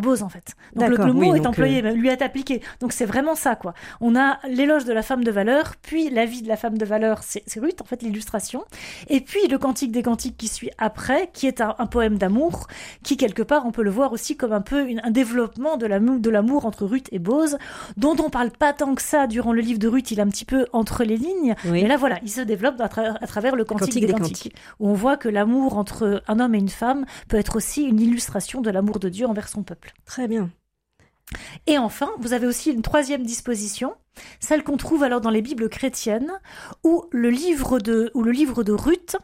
Boz, en fait. Donc le mot est employé, lui est appliqué. Donc c'est vraiment ça, quoi. On a l'éloge de la femme de valeur, puis la vie de la femme de valeur, c'est Ruth, en fait, l'illustration. Et puis le Cantique des Cantiques qui suit après, qui est un poème d'amour, qui quelque part, on peut le voir aussi comme un peu un développement de l'amour entre Ruth et Boz, dont on parle pas tant que ça durant le livre de Ruth, il est un petit peu entre les lignes. Oui. Mais là, voilà, il se développe à travers le Cantique des Cantiques, où on voit que l'amour entre un homme et une femme peut être aussi une illustration de l'amour de Dieu envers son peuple. Très bien. Et enfin, vous avez aussi une troisième disposition, celle qu'on trouve alors dans les Bibles chrétiennes, où le livre de Ruth,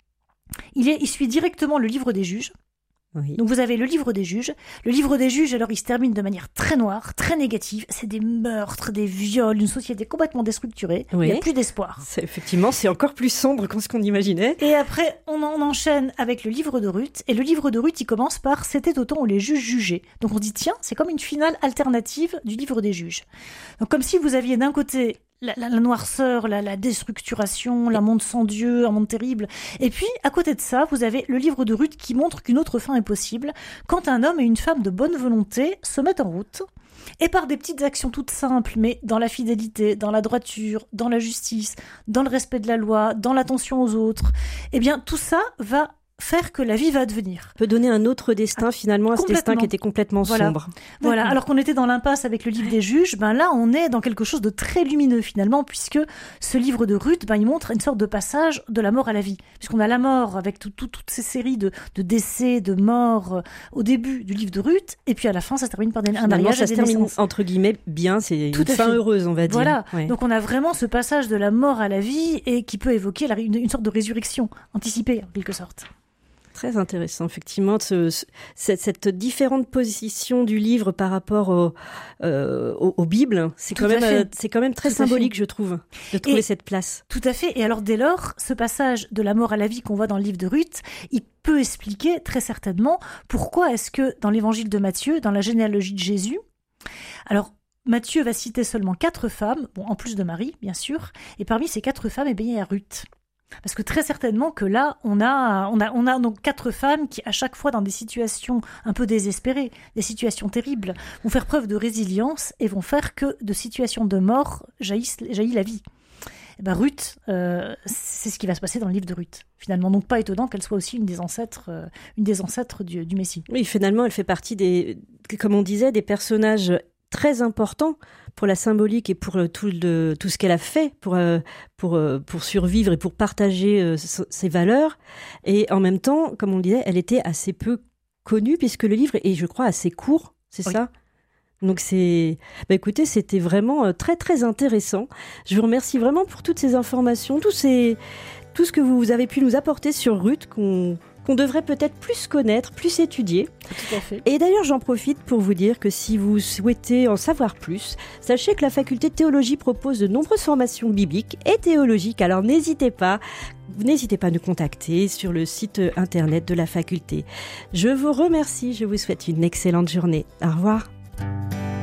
il suit directement le livre des Juges. Oui. Donc vous avez le livre des Juges. Le livre des Juges, alors il se termine de manière très noire, très négative. C'est des meurtres, des viols, une société complètement déstructurée. Oui. Il n'y a plus d'espoir. Effectivement, c'est encore plus sombre que ce qu'on imaginait. Et après, on en enchaîne avec le livre de Ruth. Et le livre de Ruth, il commence par « C'était au temps où les juges jugeaient ». Donc on dit, tiens, c'est comme une finale alternative du livre des Juges. Donc comme si vous aviez d'un côté la noirceur, la déstructuration, la monde sans Dieu, un monde terrible. Et puis, à côté de ça, vous avez le livre de Ruth qui montre qu'une autre fin est possible quand un homme et une femme de bonne volonté se mettent en route et par des petites actions toutes simples, mais dans la fidélité, dans la droiture, dans la justice, dans le respect de la loi, dans l'attention aux autres, eh bien, tout ça va faire que la vie va advenir. Peut donner un autre destin finalement à ce destin qui était complètement sombre. Voilà, alors qu'on était dans l'impasse avec le livre des Juges, là on est dans quelque chose de très lumineux finalement, puisque ce livre de Ruth, il montre une sorte de passage de la mort à la vie. Puisqu'on a la mort avec toutes ces séries de décès, de morts au début du livre de Ruth, et puis à la fin ça se termine par un mariage et des naissances. Ça se termine entre guillemets bien, c'est une fin heureuse on va dire. Voilà, donc on a vraiment ce passage de la mort à la vie et qui peut évoquer une sorte de résurrection anticipée en quelque sorte. Très intéressant, effectivement, cette différente position du livre par rapport aux Bibles, c'est quand même très symbolique, je trouve, de trouver cette place. Tout à fait. Et alors, dès lors, ce passage de la mort à la vie qu'on voit dans le livre de Ruth, il peut expliquer très certainement pourquoi est-ce que dans l'évangile de Matthieu, dans la généalogie de Jésus, alors Matthieu va citer seulement 4 femmes, en plus de Marie, bien sûr, et parmi ces 4 femmes, il y a Ruth. Parce que très certainement que là, on a donc 4 femmes qui, à chaque fois, dans des situations un peu désespérées, des situations terribles, vont faire preuve de résilience et vont faire que de situations de mort jaillit la vie. Ruth, c'est ce qui va se passer dans le livre de Ruth. Finalement, donc pas étonnant qu'elle soit aussi une des ancêtres du Messie. Oui, finalement, elle fait partie comme on disait, des personnages très important pour la symbolique et pour tout ce qu'elle a fait pour survivre et pour partager ses valeurs. Et en même temps, comme on le disait, elle était assez peu connue puisque le livre est, je crois, assez court, c'est ça ? Donc écoutez, c'était vraiment très très intéressant. Je vous remercie vraiment pour toutes ces informations, tout ce que vous avez pu nous apporter sur Ruth qu'on devrait peut-être plus connaître, plus étudier. Tout à fait. Et d'ailleurs, j'en profite pour vous dire que si vous souhaitez en savoir plus, sachez que la faculté de théologie propose de nombreuses formations bibliques et théologiques. Alors n'hésitez pas à nous contacter sur le site internet de la faculté. Je vous remercie, je vous souhaite une excellente journée. Au revoir.